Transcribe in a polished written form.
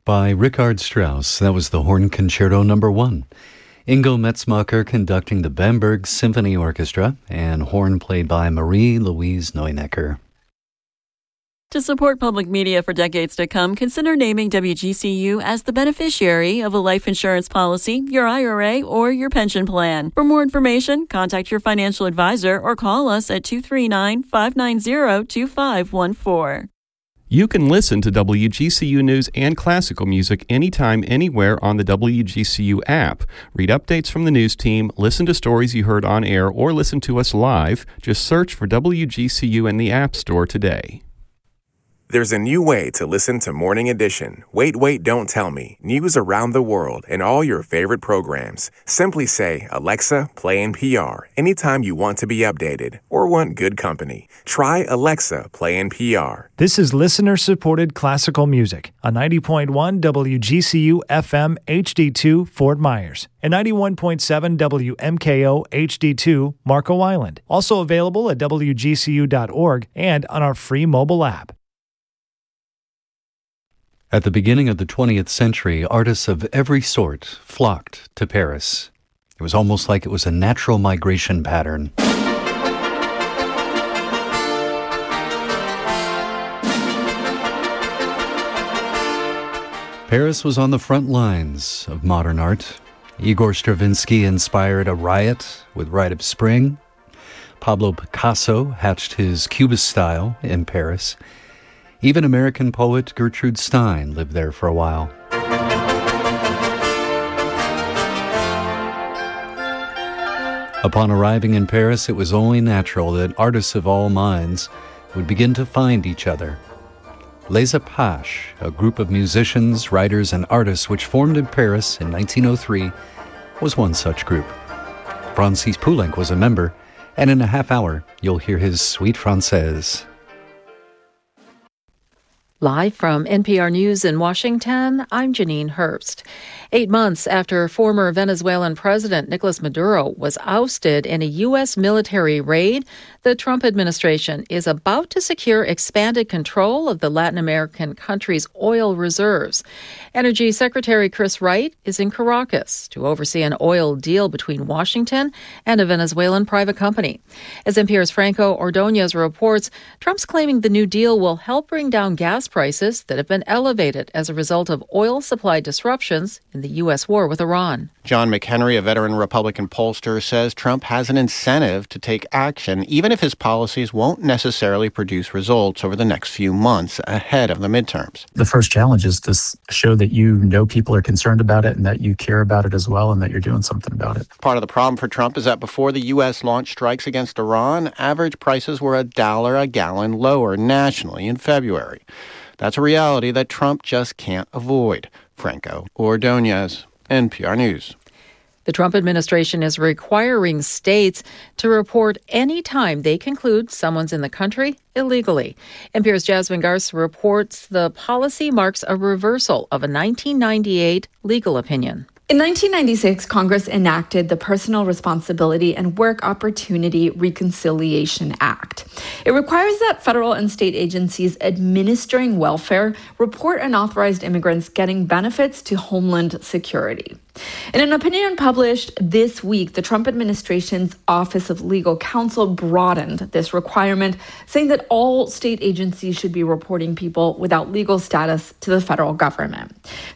By Richard Strauss, that was the Horn Concerto No. 1. Ingo Metzmacher conducting the Bamberg Symphony Orchestra, and horn played by Marie-Louise Neunecker. To support public media for decades to come, consider naming WGCU as the beneficiary of a life insurance policy, your IRA, or your pension plan. For more information, contact your financial advisor or call us at 239-590-2514. You can listen to WGCU news and classical music anytime, anywhere on the WGCU app. Read updates from the news team, listen to stories you heard on air, or listen to us live. Just search for WGCU in the App Store today. There's a new way to listen to Morning Edition. Wait, don't tell me. News around the world and all your favorite programs. Simply say, Alexa, play NPR anytime you want to be updated or want good company. Try Alexa, play NPR. This is listener-supported classical music on 90.1 WGCU FM HD2 Fort Myers and 91.7 WMKO HD2 Marco Island. Also available at WGCU.org and on our free mobile app. At the beginning of the 20th century, artists of every sort flocked to Paris. It was almost like it was a natural migration pattern. Paris was on the front lines of modern art. Igor Stravinsky inspired a riot with Rite of Spring. Pablo Picasso hatched his Cubist style in Paris. Even American poet Gertrude Stein lived there for a while. Upon arriving in Paris, it was only natural that artists of all minds would begin to find each other. Les Apaches, a group of musicians, writers, and artists which formed in Paris in 1903, was one such group. Francis Poulenc was a member, and in a half hour, you'll hear his Suite Française. Live from NPR News in Washington, I'm Janine Herbst. 8 months after former Venezuelan President Nicolas Maduro was ousted in a U.S. military raid, the Trump administration is about to secure expanded control of the Latin American country's oil reserves. Energy Secretary Chris Wright is in Caracas to oversee an oil deal between Washington and a Venezuelan private company. As NPR's Franco Ordonez reports, Trump's claiming the new deal will help bring down gas prices that have been elevated as a result of oil supply disruptions in the U.S. war with Iran. John McHenry, a veteran Republican pollster, says Trump has an incentive to take action, even if his policies won't necessarily produce results over the next few months ahead of the midterms. The first challenge is to show that you know people are concerned about it and that you care about it as well and that you're doing something about it. Part of the problem for Trump is that before the U.S. launched strikes against Iran, average prices were $1 a gallon lower nationally in February. That's a reality that Trump just can't avoid. Franco Ordonez, NPR News. The Trump administration is requiring states to report any time they conclude someone's in the country illegally. NPR's Jasmine Garce reports the policy marks a reversal of a 1998 legal opinion. In 1996, Congress enacted the Personal Responsibility and Work Opportunity Reconciliation Act. It requires that federal and state agencies administering welfare report unauthorized immigrants getting benefits to Homeland Security. In an opinion published this week, the Trump administration's Office of Legal Counsel broadened this requirement, saying that all state agencies should be reporting people without legal status to the federal government.